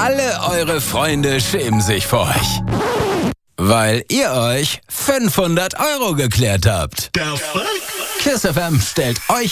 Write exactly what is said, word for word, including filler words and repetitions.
Alle eure Freunde schämen sich vor euch. Weil ihr euch fünfhundert Euro geklärt habt. KISS F M stellt euch